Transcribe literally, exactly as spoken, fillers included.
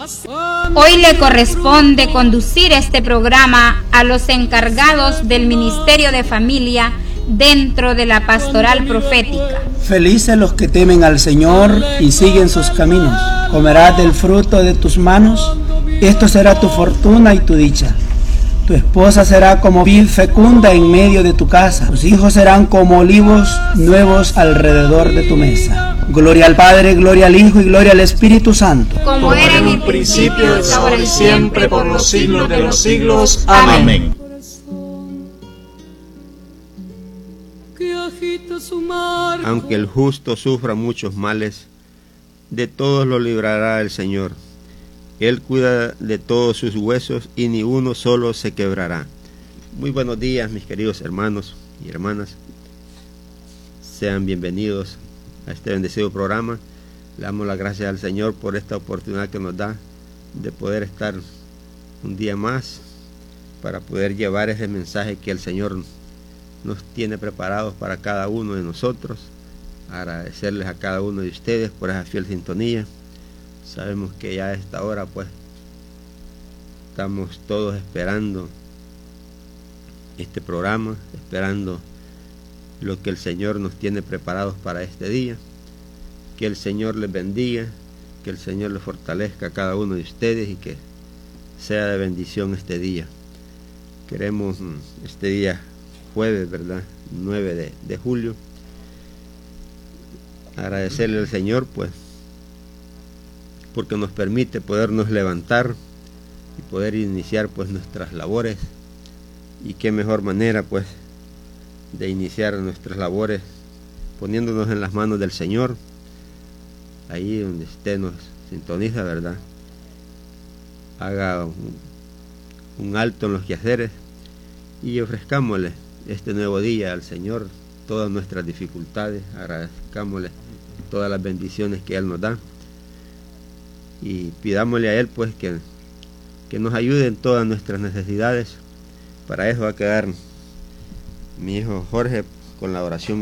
Hoy le corresponde conducir este programa a los encargados del Ministerio de Familia dentro de la Pastoral Profética. Felices los que temen al Señor y siguen sus caminos. Comerás del fruto de tus manos, esto será tu fortuna y tu dicha. Tu esposa será como vid fecunda en medio de tu casa. Tus hijos serán como olivos nuevos alrededor de tu mesa. Gloria al Padre, gloria al Hijo y gloria al Espíritu Santo. Como era en el principio, ahora y siempre, por los siglos de los siglos. Amén. Aunque el justo sufra muchos males, de todos lo librará el Señor. Él cuida de todos sus huesos y ni uno solo se quebrará. Muy buenos días, mis queridos hermanos y hermanas. Sean bienvenidos a este bendecido programa. Le damos las gracias al Señor por esta oportunidad que nos da de poder estar un día más para poder llevar ese mensaje que el Señor nos tiene preparados para cada uno de nosotros. Agradecerles a cada uno de ustedes por esa fiel sintonía. Sabemos que ya a esta hora pues estamos todos esperando este programa, esperando lo que el Señor nos tiene preparados para este día. Que el Señor les bendiga, que el Señor les fortalezca a cada uno de ustedes y que sea de bendición este día. Queremos este día jueves, ¿verdad? nueve de, de julio, agradecerle al Señor pues porque nos permite podernos levantar y poder iniciar pues nuestras labores, y qué mejor manera pues de iniciar nuestras labores poniéndonos en las manos del Señor, ahí donde usted nos sintoniza, ¿verdad? Haga un, un alto en los quehaceres y ofrezcámosle este nuevo día al Señor todas nuestras dificultades, agradezcámosle todas las bendiciones que Él nos da y pidámosle a Él pues que, que nos ayude en todas nuestras necesidades. Para eso va a quedar mi hijo Jorge con la oración